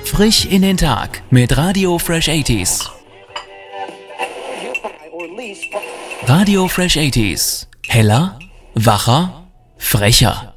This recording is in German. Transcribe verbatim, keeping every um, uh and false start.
Frisch in den Tag mit Radio Fresh achtziger. Radio Fresh achtziger. Heller, wacher, frecher.